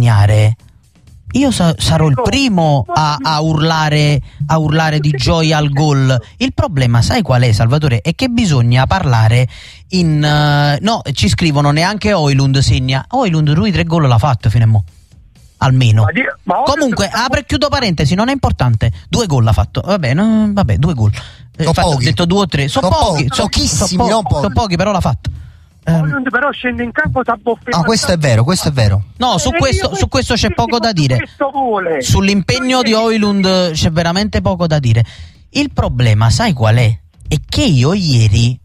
segnare, io sarò il primo a urlare di gioia al gol. Il problema, sai qual è, Salvatore? È che bisogna parlare no, ci scrivono neanche Højlund segna. Højlund lui 3 gol l'ha fatto fino a mo'. Almeno. Comunque, apro e chiudo parentesi, non è importante. 2 gol l'ha fatto. Vabbè, 2 gol. Ho detto 2 o 3. Sono pochi, pochissimi, sono pochi, però l'ha fatto. Però scende in campo questo è vero. No, su questo c'è poco da dire. Sull'impegno di Højlund c'è veramente poco da dire. Il problema, sai qual è? È che io ieri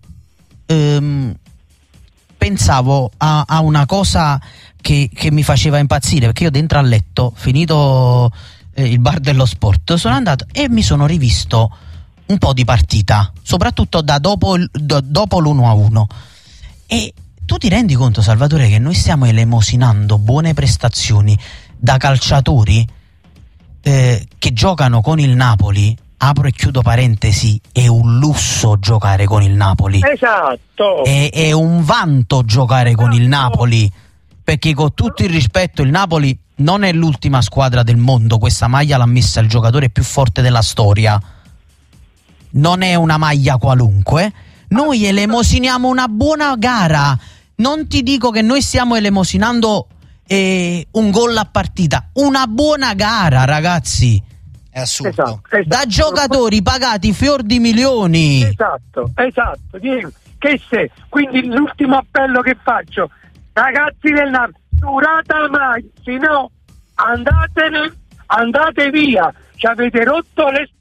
pensavo a una cosa che mi faceva impazzire, perché io dentro al letto, finito il bar dello sport, sono andato e mi sono rivisto un po' di partita, soprattutto da dopo l'1-1. E tu ti rendi conto, Salvatore, che noi stiamo elemosinando buone prestazioni da calciatori che giocano con il Napoli? Apro e chiudo parentesi, è un lusso giocare con il Napoli. Esatto. È un vanto giocare con il Napoli, perché con tutto il rispetto il Napoli non è l'ultima squadra del mondo, questa maglia l'ha messa il giocatore più forte della storia, non è una maglia qualunque. Noi elemosiniamo una buona gara, non ti dico che noi stiamo elemosinando un gol a partita, una buona gara, ragazzi. È assurdo. Esatto. Da giocatori pagati fior di milioni. Esatto. Quindi l'ultimo appello che faccio, ragazzi del Napoli, durata mai, se no andate via, ci avete rotto le.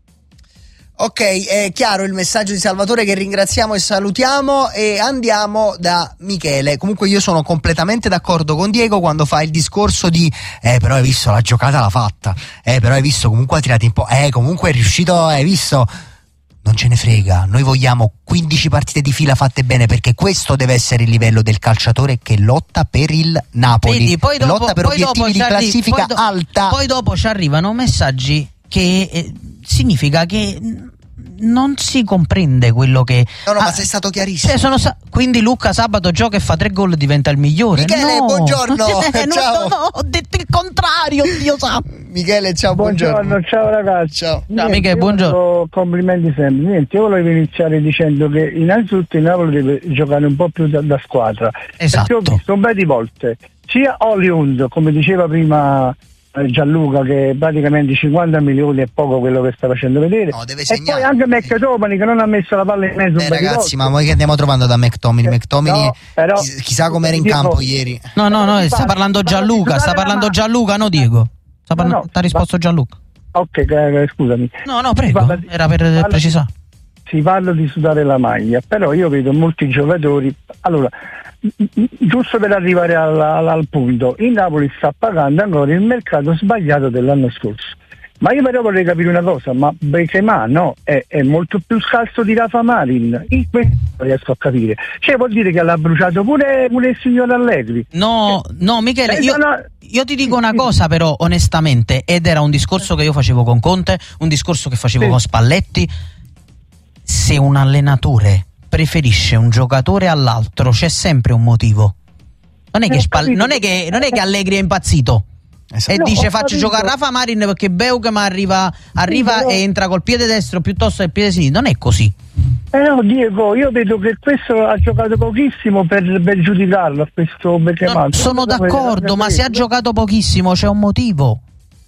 Ok, è chiaro il messaggio di Salvatore, che ringraziamo e salutiamo, e andiamo da Michele. Comunque io sono completamente d'accordo con Diego quando fa il discorso di però hai visto la giocata l'ha fatta, però hai visto comunque ha tirato in po', comunque è riuscito, hai visto. Non ce ne frega, noi vogliamo 15 partite di fila fatte bene, perché questo deve essere il livello del calciatore che lotta per il Napoli. Vedi, poi dopo, lotta per obiettivi di classifica alta. Poi dopo ci arrivano messaggi che significa che non si comprende quello che. No, ma sei stato chiarissimo. Quindi Luca sabato gioca e fa 3 gol e diventa il migliore. Michele, buongiorno. Ciao. No, ho detto il contrario, Dio sa. Michele, ciao, buongiorno. Ciao ragazzi. Ciao. Ciao Michele, buongiorno. Complimenti sempre. Niente, io volevo iniziare dicendo che innanzitutto il Napoli deve giocare un po' più da squadra. Esatto. Perché ho visto un bel di volte sia Højlund, come diceva prima Gianluca, che praticamente 50 milioni è poco quello che sta facendo vedere, deve e segnare. poi anche McTominay che non ha messo la palla in mezzo. Ragazzi, ma noi che andiamo trovando da McTominay? Però, chissà com'era in campo ieri. No, sta parlando Gianluca, no Diego. T'ha risposto Gianluca. Ok, scusami. No, prego, era per precisare. Si parla di sudare la maglia, però io vedo molti giocatori. Allora, giusto per arrivare al punto, il Napoli sta pagando ancora il mercato sbagliato dell'anno scorso. Ma io però vorrei capire una cosa, ma Benzema è molto più scarso di Rafa Marin, in questo non riesco a capire. Cioè vuol dire che l'ha bruciato pure il signor Allegri. No Michele, io ti dico una cosa però onestamente, ed era un discorso che io facevo con Conte, un discorso che facevo con Spalletti. Se un allenatore preferisce un giocatore all'altro c'è sempre un motivo. Non è che Allegri è impazzito e dice faccio giocare Rafa Marin perché Beugam arriva e entra col piede destro piuttosto che il piede sinistro. Non è così. No, Diego, io vedo che questo ha giocato pochissimo per giudicarlo a questo Beckham. Sono d'accordo, ma se ha giocato pochissimo c'è un motivo.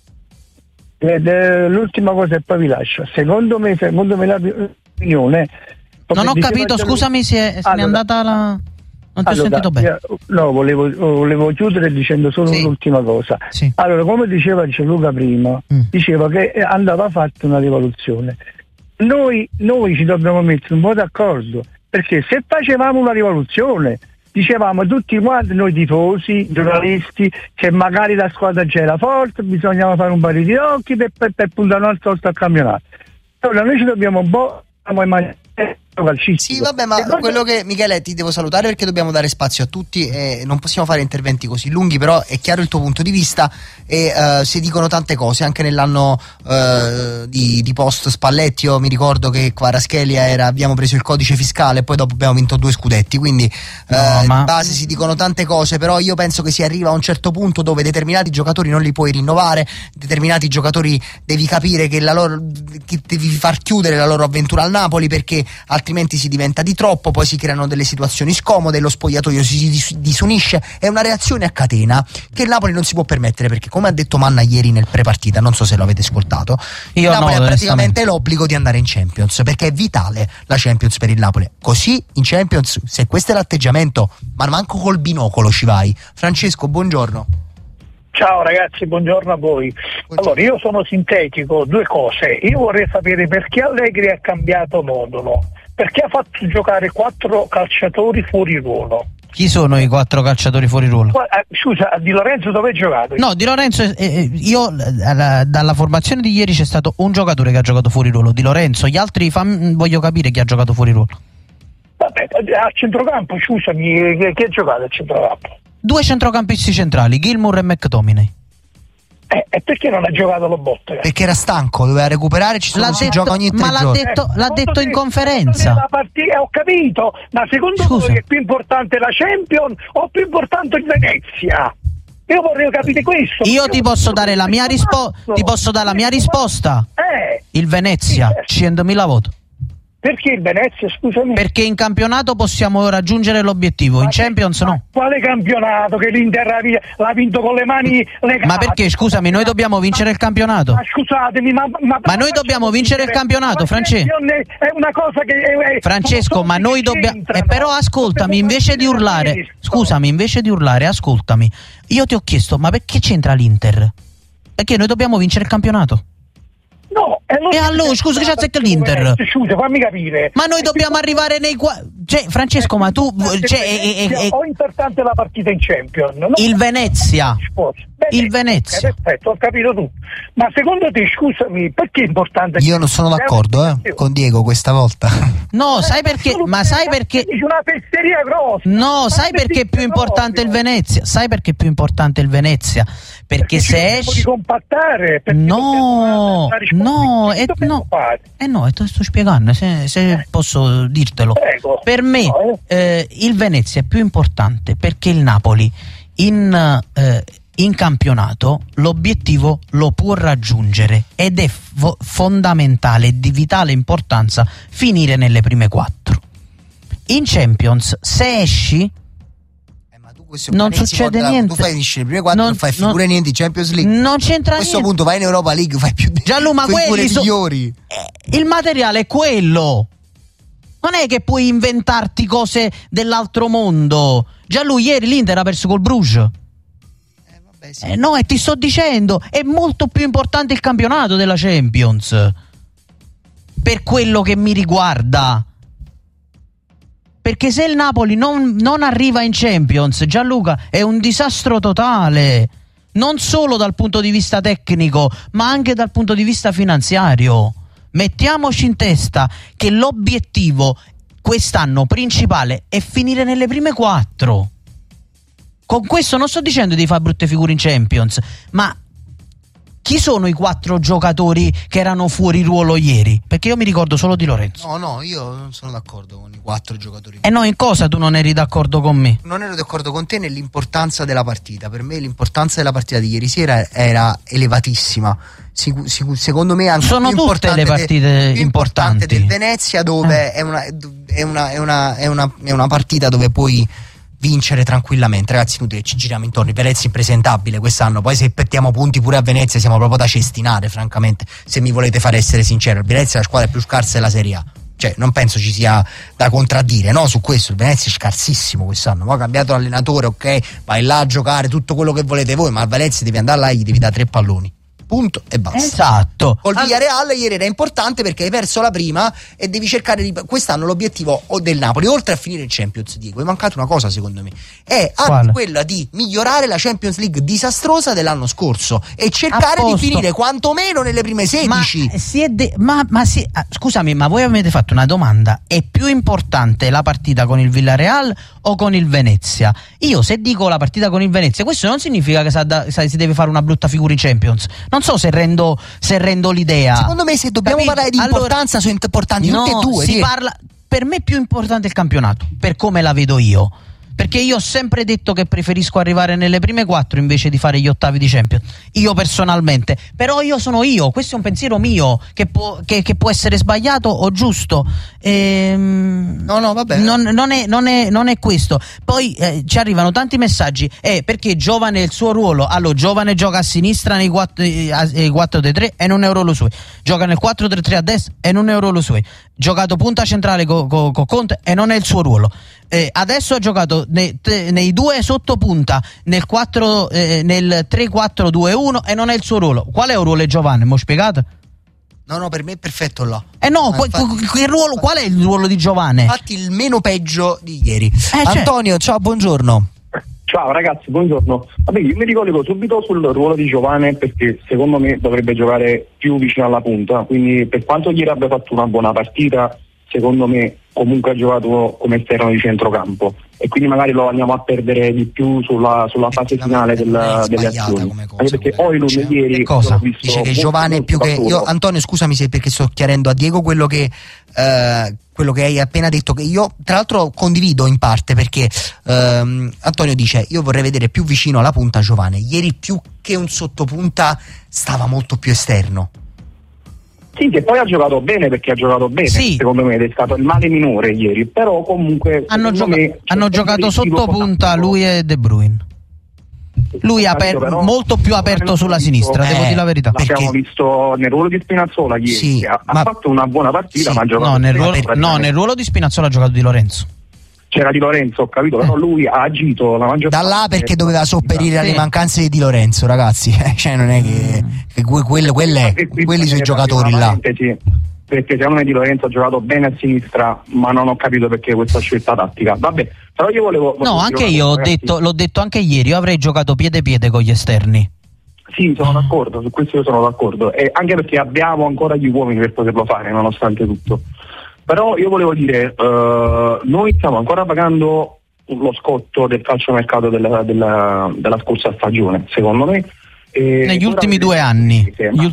L'ultima cosa e poi vi lascio. Secondo me la opinione. Non ho capito, scusami se è andata la. Non ti ho sentito bene. No, volevo chiudere dicendo solo l'ultima cosa. Sì. Allora, come diceva Gianluca prima, diceva che andava fatta una rivoluzione. Noi ci dobbiamo mettere un po' d'accordo, perché se facevamo una rivoluzione dicevamo tutti quanti, noi tifosi, giornalisti, che magari la squadra già era forte, bisognava fare un paio di occhi per puntare un altro al campionato. Allora noi ci dobbiamo un po' calcistico. Sì, vabbè, ma quello che, Michele, ti devo salutare perché dobbiamo dare spazio a tutti e non possiamo fare interventi così lunghi, però è chiaro il tuo punto di vista e si dicono tante cose anche nell'anno di post Spalletti. Io mi ricordo che Kvaratskhelia abbiamo preso il codice fiscale e poi dopo abbiamo vinto 2 scudetti, quindi in base si dicono tante cose, però io penso che si arriva a un certo punto dove determinati giocatori non li puoi rinnovare, determinati giocatori devi capire che devi far chiudere la loro avventura al Napoli, perché altrimenti si diventa di troppo, poi si creano delle situazioni scomode, lo spogliatoio si disunisce, è una reazione a catena che il Napoli non si può permettere, perché come ha detto Manna ieri nel pre-partita, non so se lo avete ascoltato, il Napoli ha praticamente l'obbligo di andare in Champions, perché è vitale la Champions per il Napoli. Così in Champions, se questo è l'atteggiamento, ma manco col binocolo ci vai. Francesco, buongiorno. Ciao ragazzi, buongiorno a voi. Allora, io sono sintetico, 2 cose. Io vorrei sapere perché Allegri ha cambiato modulo, perché ha fatto giocare 4 calciatori fuori ruolo. Chi sono i 4 calciatori fuori ruolo? Scusa, Di Lorenzo dove ha giocato? No, Di Lorenzo, io dalla formazione di ieri c'è stato un giocatore che ha giocato fuori ruolo, Di Lorenzo, gli altri voglio capire chi ha giocato fuori ruolo. Vabbè, a centrocampo, scusami, chi ha giocato a centrocampo? 2 centrocampisti centrali, Gilmour e McTominay. E perché non ha giocato Lobotka? Perché era stanco, doveva recuperare, si gioca ogni 3 giorni. L'ha detto in conferenza. La partita, ho capito, ma secondo voi è più importante la Champions o più importante il Venezia? Io vorrei capire questo. Io ti posso dare la mia risposta. Il Venezia, 100.000 voti. Perché il Venezia, scusami? Perché in campionato possiamo raggiungere l'obiettivo, in Champions no. Quale campionato? Che l'Inter l'ha vinto con le mani legate? Ma perché, scusami, noi dobbiamo vincere il campionato? Ma scusatemi, ma noi dobbiamo vincere il campionato, Francesco. È una cosa che Francesco, ma noi dobbiamo però ascoltami, invece di urlare, ascoltami. Io ti ho chiesto, ma perché c'entra l'Inter? Perché noi dobbiamo vincere il campionato. No, e allora scusa, che c'è l'Inter? Scusa, fammi capire. Ma noi dobbiamo arrivare nei Francesco, ma tu o importante la partita in Champions, no? Il Venezia. Il Venezia. Perfetto, ho capito tutto. Ma secondo te, scusami, perché è importante? Io non sono d'accordo con Diego questa volta. No, sai perché? Ma sai perché? Una fesseria grossa. No, sai perché è più importante il Venezia? Sai perché è più importante il Venezia? Perché se esce di compattare, no, te sto spiegando, se posso dirtelo. Prego. Per me il Venezia è più importante perché il Napoli in campionato l'obiettivo lo può raggiungere ed è fondamentale e di vitale importanza finire nelle prime 4. In Champions, se esci non succede niente. Tu finisci le prime 4, non fai figure niente in Champions League. Non c'entra niente. A questo punto vai in Europa League, fai più ma quelli migliori. Il materiale è quello. Non è che puoi inventarti cose dell'altro mondo. Già lui ieri l'Inter ha perso col Bruges. Vabbè, sì. No, e ti sto dicendo, è molto più importante il campionato della Champions. Per quello che mi riguarda. Perché se il Napoli non arriva in Champions, Gianluca, è un disastro totale. Non solo dal punto di vista tecnico, ma anche dal punto di vista finanziario. Mettiamoci in testa che l'obiettivo quest'anno principale è finire nelle prime 4. Con questo non sto dicendo di fare brutte figure in Champions, ma chi sono i 4 giocatori che erano fuori ruolo ieri? Perché io mi ricordo solo Di Lorenzo. No, io non sono d'accordo con i 4 giocatori. E no, in cosa tu non eri d'accordo con me? Non ero d'accordo con te nell'importanza della partita. Per me l'importanza della partita di ieri sera era elevatissima. Secondo me anche sono più tutte le partite più importante del Venezia, dove è una partita dove puoi vincere tranquillamente. Ragazzi, inutile ci giriamo intorno. Il Venezia è impresentabile quest'anno. Poi se perdiamo punti pure a Venezia siamo proprio da cestinare, francamente, se mi volete fare essere sincero. Il Venezia è la squadra più scarsa della Serie A. Cioè, non penso ci sia da contraddire, no? Su questo il Venezia è scarsissimo quest'anno. Ma ha cambiato l'allenatore, ok, vai là a giocare tutto quello che volete voi, ma al Venezia devi andare là e gli devi dare 3 palloni. punto e basta. Esatto. Col Villarreal ieri era importante perché hai perso la prima e devi cercare di... Quest'anno l'obiettivo del Napoli, oltre a finire il Champions, Diego, è mancata una cosa secondo me, è anche quella di migliorare la Champions League disastrosa dell'anno scorso e cercare di finire quantomeno nelle prime 16. Scusami, ma voi avete fatto una domanda: è più importante la partita con il Villarreal o con il Venezia? Io se dico la partita con il Venezia, questo non significa che si deve fare una brutta figura in Champions. Non so se rendo l'idea. Secondo me, se dobbiamo parlare di importanza, sono importanti tutte e due. Per me è più importante il campionato, per come la vedo io. Perché io ho sempre detto che preferisco arrivare nelle prime 4 invece di fare gli ottavi di Champions. Io personalmente. Però io sono io. Questo è un pensiero mio che può essere sbagliato o giusto. No, vabbè. Non è questo. Poi ci arrivano tanti messaggi. Perché Giovane il suo ruolo. Allora, Giovane gioca a sinistra nei 4-3 e non è un ruolo suo. Gioca nel 4-3-3 a destra e non è un ruolo suo. Giocato punta centrale con Conte e non è il suo ruolo. Adesso ha giocato nei 2 sottopunta nel 3-4-2-1 e non è il suo ruolo. Qual è il ruolo di Giovanni? Mi ho spiegato? No, per me è perfetto là. Qual è il ruolo di Giovanni? Infatti il meno peggio di ieri. Antonio, ciao, buongiorno. Ciao ragazzi, buongiorno. Vabbè, io mi ricollego subito sul ruolo di Giovane perché secondo me dovrebbe giocare più vicino alla punta, quindi per quanto ieri abbia fatto una buona partita, secondo me comunque ha giocato come esterno di centrocampo e quindi magari lo andiamo a perdere di più sulla fase finale delle azioni. Anche perché Højlund ieri cosa? Dice che Giovane è più che io. Antonio, scusami se perché sto chiarendo a Diego quello che hai appena detto, che io tra l'altro condivido in parte, perché Antonio dice io vorrei vedere più vicino alla punta Giovane. Ieri più che un sottopunta stava molto più esterno. Sì, che poi ha giocato bene, perché ha giocato bene, sì. Secondo me è stato il male minore ieri, però comunque hanno giocato sotto punta lui e De Bruyne. Lui molto più aperto sulla sinistra, devo dire la verità. L'abbiamo visto nel ruolo di Spinazzola ieri, sì, ha fatto una buona partita, ma ha giocato nel ruolo di Spinazzola ha giocato Di Lorenzo. C'era Di Lorenzo, ho capito, però lui ha agito la maggior parte. Da là perché doveva sopperire alle mancanze di Di Lorenzo, ragazzi. Cioè non è che quelli sono i giocatori là. Sì, perché secondo me Di Lorenzo ha giocato bene a sinistra, ma non ho capito perché questa scelta tattica. Vabbè, però io volevo anche io l'ho detto anche ieri, io avrei giocato piede con gli esterni. Sì, sono d'accordo, su questo io sono d'accordo. E anche perché abbiamo ancora gli uomini per poterlo fare, nonostante tutto. Però io volevo dire, noi stiamo ancora pagando lo scotto del calciomercato della scorsa stagione, secondo me. Negli ultimi 2 anni.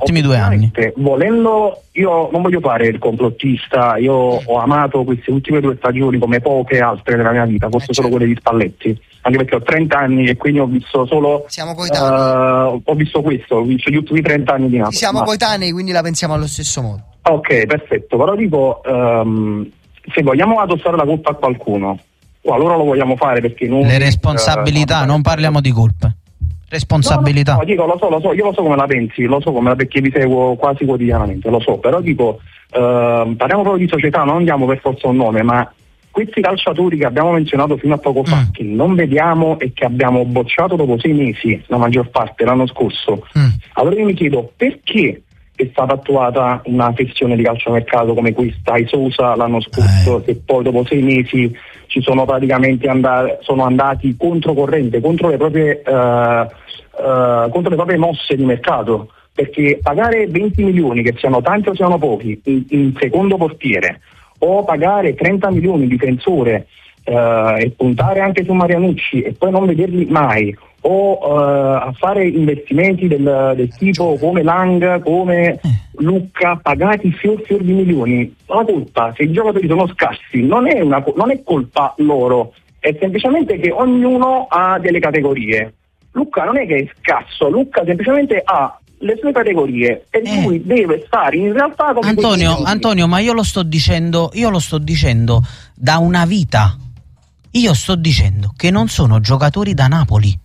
Volendo, io non voglio fare il complottista, io ho amato queste ultime 2 stagioni come poche altre nella mia vita, forse solo quelle di Spalletti, anche perché ho 30 anni e quindi ho visto solo... Siamo coetanei. Ho visto questo, ho visto gli ultimi 30 anni di Napoli. Siamo coetanei, quindi la pensiamo allo stesso modo. Ok, perfetto, però dico, se vogliamo addossare la colpa a qualcuno, allora lo vogliamo fare perché noi... Le responsabilità, non parliamo di colpe. Responsabilità. No, dico, lo so, io lo so come la pensi, perché vi seguo quasi quotidianamente, lo so, però dico, parliamo proprio di società, non andiamo per forza un nome, ma questi calciatori che abbiamo menzionato fino a poco fa, che non vediamo e che abbiamo bocciato dopo 6 mesi, la maggior parte, l'anno scorso, allora io mi chiedo perché è stata attuata una sessione di calciomercato come questa ai Sousa l'anno scorso, se poi dopo 6 mesi ci sono praticamente andati controcorrente, contro le proprie mosse di mercato, perché pagare 20 milioni, che siano tanti o siano pochi, in secondo portiere, o pagare 30 milioni di difensore e puntare anche su Marianucci e poi non vederli mai, o a fare investimenti del tipo come Lang, come Lucca, pagati fior di milioni. La colpa, se i giocatori sono scarsi, non è colpa loro, è semplicemente che ognuno ha delle categorie. Lucca non è che è scarso, Lucca semplicemente ha le sue categorie e lui deve stare in realtà come Antonio, ma io lo sto dicendo da una vita. Io sto dicendo che non sono giocatori da Napoli.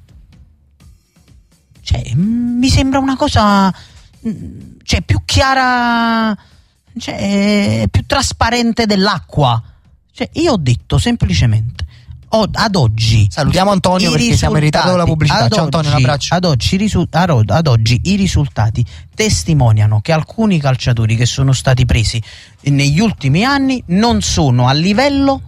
Cioè, mi sembra una cosa più chiara, più trasparente dell'acqua. Cioè, io ho detto semplicemente, ad oggi salutiamo Antonio perché siamo in ritardo con la pubblicità. Ciao Antonio, un abbraccio. Ad oggi i risultati testimoniano che alcuni calciatori che sono stati presi negli ultimi anni non sono a livello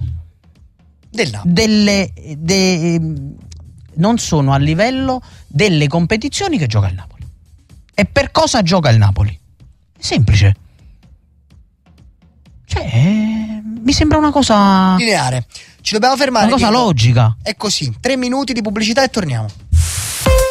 non sono a livello delle competizioni che gioca il Napoli. E per cosa gioca il Napoli? È semplice. Mi sembra una cosa lineare. Ci dobbiamo fermare. Una cosa logica. È così. 3 minuti di pubblicità e torniamo.